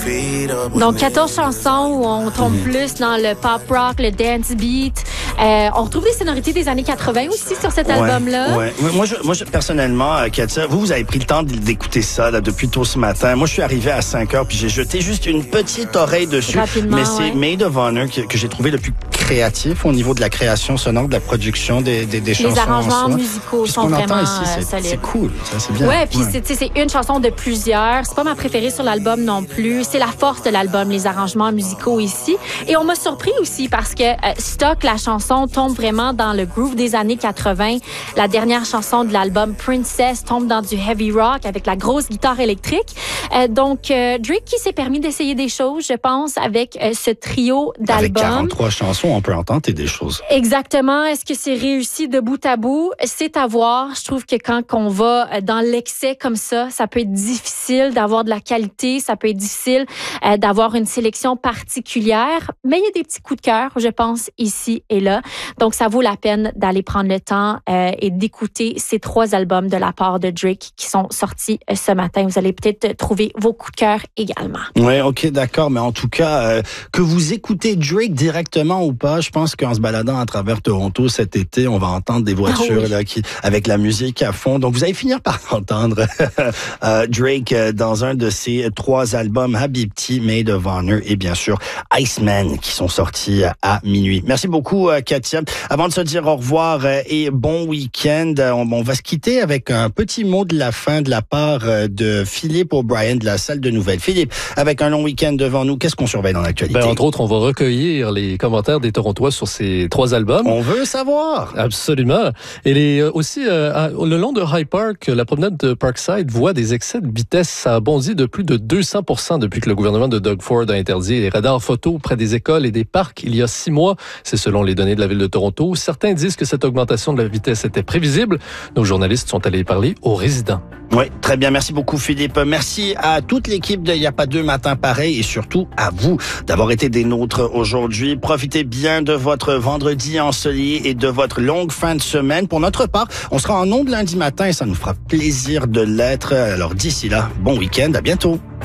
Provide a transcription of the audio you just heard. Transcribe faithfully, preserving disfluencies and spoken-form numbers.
Donc, quatorze chansons où on tombe mmh. plus dans le pop rock, le dance beat. Euh, on retrouve des sonorités des années quatre-vingts aussi sur cet ouais, album-là. Ouais. Moi, je, moi je, personnellement, Katia, vous, vous avez pris le temps d'écouter ça là, depuis tôt ce matin. Moi, je suis arrivé à cinq heures puis j'ai jeté juste une petite oreille dessus. Rapidement, mais c'est ouais. Maid of Honor que, que j'ai trouvé le plus créatif au niveau de la création sonore, de la production des, des, des chansons. Les arrangements musicaux puis sont vraiment ici, c'est, euh, solides. C'est cool, ça, c'est bien. Ouais, puis ouais. c'est, c'est une chanson de plusieurs. C'est pas ma préférée sur l'album non plus. C'est la force de l'album, les arrangements musicaux ici. Et on m'a surpris aussi parce que euh, Stock, la chanson, tombe vraiment dans le groove des années quatre-vingts. La dernière chanson de l'album, Princess, tombe dans du heavy rock avec la grosse guitare électrique. Euh, donc, euh, Drake qui s'est permis d'essayer des choses, je pense, avec euh, ce trio d'albums. Avec quarante-trois chansons, on peut entendre des choses. Exactement. Est-ce que c'est réussi de bout à bout? C'est à voir. Je trouve que quand on va dans l'excès comme ça, ça peut être difficile d'avoir de la qualité, ça peut être difficile euh, d'avoir une sélection particulière, mais il y a des petits coups de cœur, je pense, ici et là. Donc, ça vaut la peine d'aller prendre le temps euh, et d'écouter ces trois albums de la part de Drake qui sont sortis euh, ce matin. Vous allez peut-être trouver vos coups de cœur également. Oui, OK, d'accord. Mais en tout cas, euh, que vous écoutez Drake directement ou pas, je pense qu'en se baladant à travers Toronto cet été, on va entendre des voitures oh oui. là, qui, avec la musique à fond. Donc, vous allez finir par entendre euh, Drake euh, dans un de ses trois albums, Habibti, Maid of Honor et bien sûr Iceman qui sont sortis à minuit. Merci beaucoup, euh, Katia. Avant de se dire au revoir euh, et bon week-end, on, on va se quitter avec un petit mot de la fin de la part euh, de Philippe O'Brien de la salle de nouvelles. Philippe, avec un long week-end devant nous, qu'est-ce qu'on surveille dans l'actualité? Ben, entre autres, on va recueillir les commentaires des Torontois sur ces trois albums. On veut savoir. Absolument. Et les, euh, aussi, euh, le long de High Park, la promenade de Parkside voit des excès de vitesse. Ça a bondi de plus de deux cents pour cent depuis que le gouvernement de Doug Ford a interdit les radars photo près des écoles et des parcs il y a six mois. C'est selon les données de la ville de Toronto. Certains disent que cette augmentation de la vitesse était prévisible. Nos journalistes sont allés parler aux résidents. Oui, très bien. Merci beaucoup, Philippe. Merci à toute l'équipe de Y a pas deux matins pareils et surtout à vous d'avoir été des nôtres aujourd'hui. Profitez bien de votre vendredi ensoleillé et de votre longue fin de semaine. Pour notre part, on sera en ondes lundi matin et ça nous fera plaisir de l'être. Alors d'ici là, bon week-end. À bientôt.